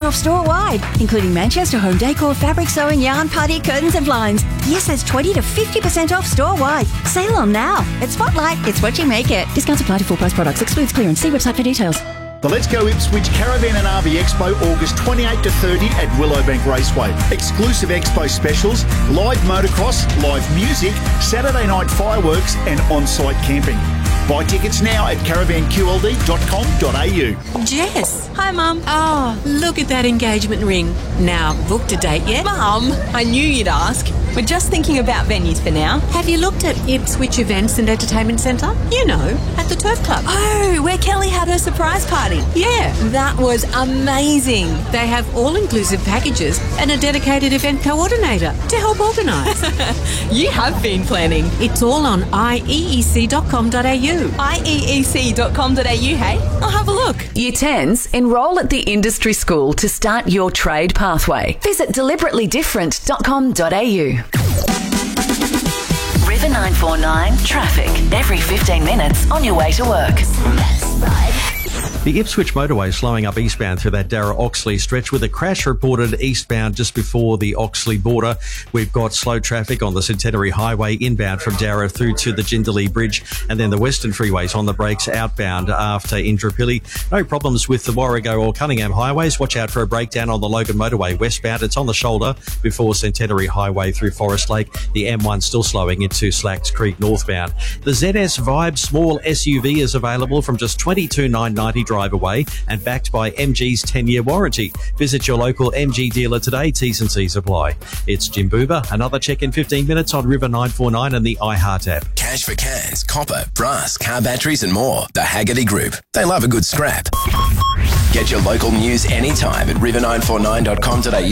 off store-wide, including Manchester home decor, fabric sewing, yarn, party, curtains and blinds. Yes, that's 20 to 50% off store-wide. Sale on now. At Spotlight, it's what you make it. Discounts apply to full-price products. Excludes clearance. See website for details. The Let's Go Ipswich Caravan and RV Expo, August 28 to 30 at Willowbank Raceway. Exclusive expo specials, live motocross, live music, Saturday night fireworks and on-site camping. Buy tickets now at caravanqld.com.au. Jess. Hi, Mum. Oh, look at that engagement ring. Now, booked a date yet? Mum, I knew you'd ask. We're just thinking about venues for now. Have you looked at Ipswich Events and Entertainment Centre? You know, at the Turf Club. Oh, where Kelly had her surprise party. Yeah. That was amazing. They have all-inclusive packages and a dedicated event coordinator to help organise. You have been planning. It's all on ieec.com.au. ieec.com.au, hey? I'll have a look. Year 10s, enrol at the industry school to start your trade pathway. Visit deliberately-different.com.au. River 949 traffic every 15 minutes on your way to work. The Ipswich motorway slowing up eastbound through that Darra-Oxley stretch with a crash reported eastbound just before the Oxley border. We've got slow traffic on the Centenary Highway inbound from Darra through to the Jindalee Bridge, and then the Western Freeways on the brakes outbound after Indooroopilly. No problems with the Warrego or Cunningham highways. Watch out for a breakdown on the Logan motorway westbound. It's on the shoulder before Centenary Highway through Forest Lake. The M1 still slowing into Slacks Creek northbound. The ZS Vibe small SUV is available from just $22,990 drive away and backed by MG's 10-year warranty. Visit your local MG dealer today. T's and C's apply. It's Jim Boober. Another check in 15 minutes on River 949 and the iHeart app. Cash for cans, copper, brass, car batteries and more. The Haggerty Group. They love a good scrap. Get your local news anytime at river949.com.au.